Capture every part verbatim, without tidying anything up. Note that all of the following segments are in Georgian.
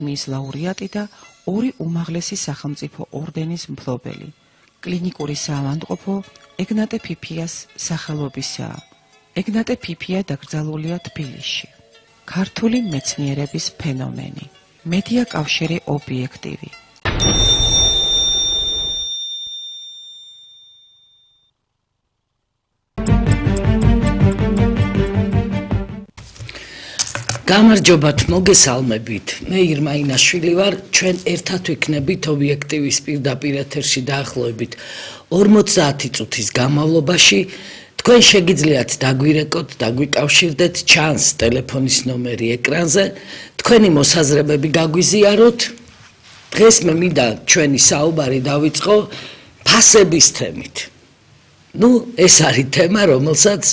მის ლაურეატი და ორი უმაღლესი სახელმწიფო ორდენის მფლობელი. კლინიკური საავადმყოფო ეგნატე ფიფიას სახელობისაა. ეგნატე ფიფია დაკრძალულია თბილისში. ქართული მეცნიერების ფენომენი. მედია კავშირი ობიექტივი. გამარჯობათ, მოგესალმებით. მე ირმა ინაშვილი ვარ, ჩვენ ერთად ვიქნებით ობიექტივის პირდაპირ ეთერში დაახლოებით ორმოცდაათი წუთის განმავლობაში. თქვენ შეგიძლიათ დაგვირეკოთ, დაგვიკავშირდეთ, ჩანს ტელეფონის ნომერი ეკრანზე, თქვენი მოსაზრებები გაგვიზიაროთ. დღეს მე მინდა ჩვენი საუბარი დავიწყო ფასების თემით. ნუ ეს არის თემა, რომელსაც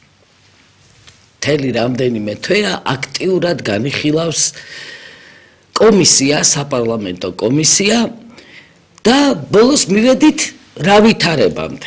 მთელი რამდენიმე თვეა აქტიურად განიხილავს კომისია, საპარლამენტო კომისია და ბოლოს მივედით რა ვითარებამდე.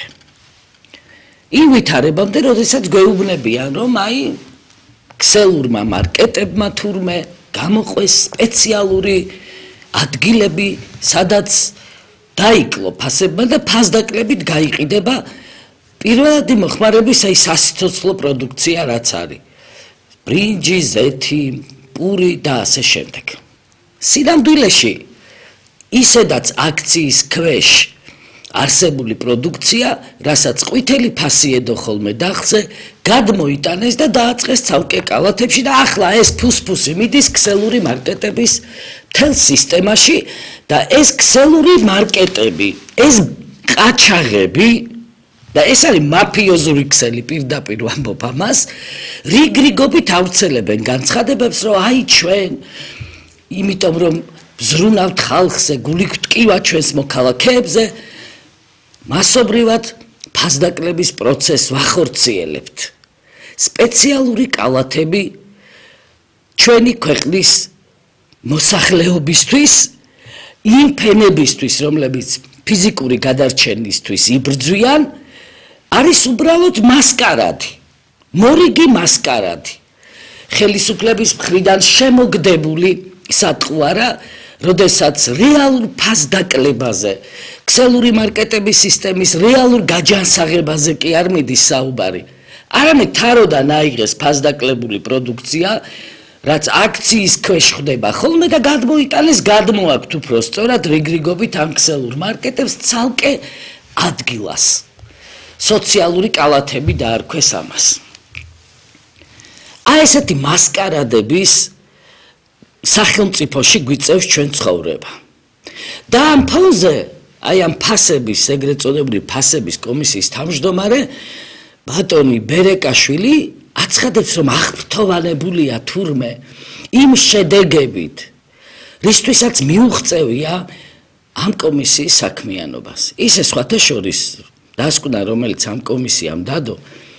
იმ ვითარებამდე, როდესაც გვეუბნებიან, რომ აი ქსელურმა მარკეტებმა თურმე გამოყვეს სპეციალური ადგილები, სადაც დაიკლო ფასებმა და ფასდაკლებით გაიყიდება პირველად მოხმარების აი სასიცოცხლო პროდუქცია რაც არის. ბრინჯი, ზეთი, პური და ასე შემდეგ. სინამდვილეში ისედაც აქციის ქვეშ არსებული პროდუქცია, რასაც ყვითელი ფასი ედო ხოლმე დახზე, გადმოიტანეს და დააწყეს ცალკე კალათებში და ახლა ეს ფუსფუსი მიდის ქსელური მარკეტების მთელ სისტემაში და ეს ქსელური მარკეტები, ეს ყაჩაღები და ეს არის მაფიოზური ქსელი, პირდაპირ ვამბობ ამას, რიგ-რიგობით ავრცელებენ განცხადებებს, რომ აი ჩვენ, იმიტომ რომ ვზრუნავთ ხალხზე, გული გვტკივა ჩვენს მოქალაქეებზე, მასობრივად ფასდაკლების პროცესს ვახორციელებთ. სპეციალური კალათები ჩვენი ქვეყნის მოსახლეობისთვის, იმ ფენებისთვის, რომლებიც ფიზიკური გადარჩენისთვის იბრძვიან, არის უბრალოდ მასკარადი, მორიგი მასკარადი. ხელისუფლების მხრიდან შემოგდებული სატყუარა, როდესაც რეალურ ფასდაკლებაზე, ქსელური მარკეტების სისტემის რეალურ გაჯანსაღებაზე კი არ მიდის საუბარი. არამედ თაროდან აიღეს ფასდაკლებული პროდუქცია, რაც აქციის ქვეშ ხდება ხოლმე და გადმოიტანეს, გადმოაქვთ უფრო სწორად რიგრიგობით ამ ქსელურ მარკეტებს ცალკე ადგილას. სოციალური კალათები დაარქვეს ამას. აი ესეთი მასკარადების სახელმწიფოში გვიწევს ჩვენ ცხოვრება. და ამ ფონზე, აი ამ ფასების, ეგრეთ წოდებული ფასების კომისიის თავმჯდომარე ბატონი ბერეკაშვილი აცხადებს, რომ აღფრთოვანებულია თურმე იმ შედეგებით, რისთვისაც მიუღწევია ამ კომისიის საქმიანობას. ისე სხვათა შორის დასკვნა, რომელიც ამ კომისიამ დადო,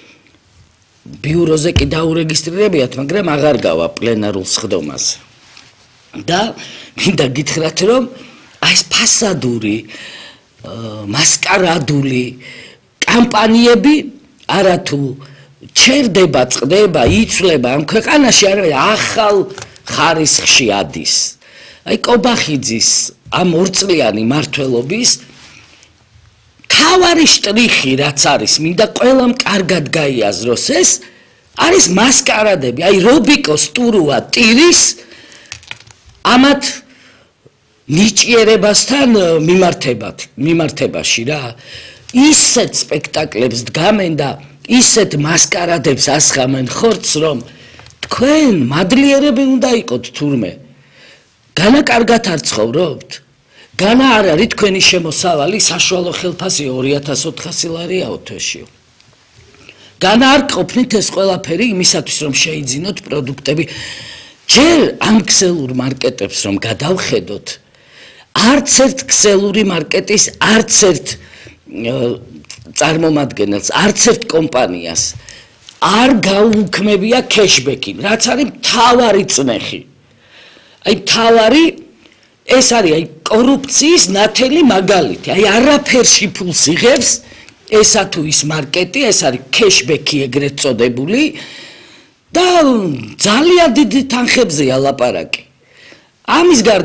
ბიუროზე კი დაურეგისტრირებიათ, მაგრამ აღარ გავა პლენარულ სხდომაზე. და მინდა გითხრათ, რომ აი ეს ფასადური, მასკარადული კამპანიები არათუ ჩერდება, წყდება, იცვლება ამ ქვეყანაში, არამედ ახალ ხარისხში ადის. აი კობახიძის ამ ორწლიანი მმართველობის თავარი შტრიხი რაც არის, მინდა ყველამ კარგად გაიაზროს ეს, არის მასკარადები, აი რობიკოს ტურუა ტირის ამათ ნიჭიერებასთან მიმართებათ, მიმართებაში რა. ისეთ სპექტაკლებს დგამენ და ისეთ მასკარადებს ასხამენ ხორცს, რომ თქვენ მადლიერები უნდა იყოთ თურმე. განა კარგად არ ცხოვრობთ? განა არ არის თქვენი შემოსავალი საშუალო ხელფასი ორი ათას ოთხასი ლარიაო თვეში. განა არ ყოფნით ეს ყველაფერი იმისათვის, რომ შეიძინოთ პროდუქტები. ჯერ ამ ქსელურ მარკეტებს რომ გადავხედოთ, არც ერთ ქსელური მარკეტის არც ერთ წარმომადგენელს, არც ერთ კომპანიას არ გაუქმებია кэшბექი, რაც არის მთავარი წნეხი. აი მთავარი ეს არის აი კორუფციის ნათელი მაგალითი. აი არაფერში ფულს იღებს, ესა თუ ის მარკეტი, ეს არის кэшბექი ეგრეთ წოდებული და ძალიან დიდი თანხებზეა ლაპარაკი. ამის გარდა